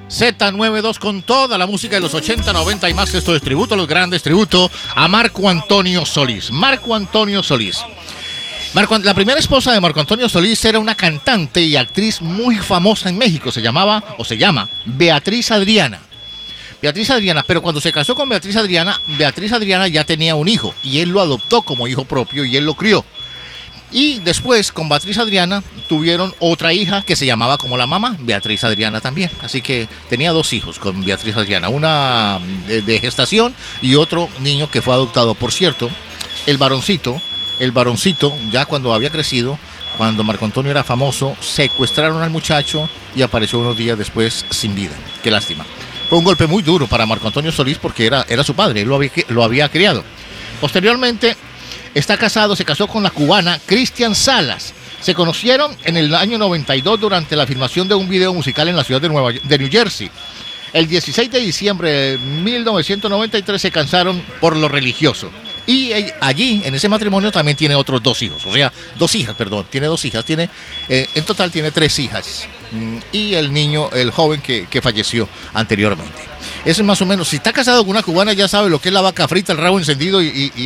Z92 con toda la música de los 80, 90 y más. Esto es tributo a los grandes, tributo a Marco Antonio Solís. Marco Antonio Solís. La primera esposa de Marco Antonio Solís era una cantante y actriz muy famosa en México. Se llama Beatriz Adriana. Beatriz Adriana, pero cuando se casó con Beatriz Adriana ya tenía un hijo y él lo adoptó como hijo propio y él lo crió. Y después con Beatriz Adriana tuvieron otra hija que se llamaba como la mamá, Beatriz Adriana también. Así que tenía dos hijos con Beatriz Adriana, una de gestación y otro niño que fue adoptado. Por cierto, el varoncito, ya cuando había crecido, cuando Marco Antonio era famoso, secuestraron al muchacho y apareció unos días después sin vida. Qué lástima. Fue un golpe muy duro para Marco Antonio Solís porque era su padre, él lo había criado. Posteriormente, se casó con la cubana Cristian Salas. Se conocieron en el año 92 durante la filmación de un video musical en la ciudad de New Jersey. El 16 de diciembre de 1993 se casaron por lo religioso. Y allí, en ese matrimonio, también tiene otros dos hijos. O sea, tiene dos hijas. En total tiene 3 hijas. Y el niño, el joven que falleció anteriormente. Eso es más o menos. Si está casado con una cubana, ya sabe lo que es la vaca frita, el rabo encendido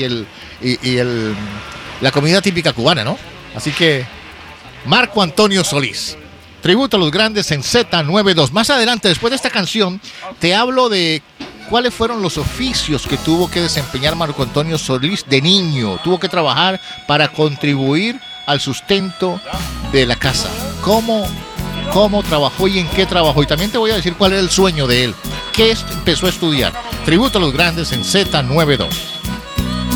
la comida típica cubana, ¿no? Así que, Marco Antonio Solís. Tributo a los grandes en Z92. Más adelante, después de esta canción, te hablo de cuáles fueron los oficios que tuvo que desempeñar Marco Antonio Solís de niño. Tuvo que trabajar para contribuir al sustento de la casa. ¿Cómo trabajó y en qué trabajó? Y también te voy a decir cuál era el sueño de él. ¿Qué empezó a estudiar? Tributo a los grandes en Z92.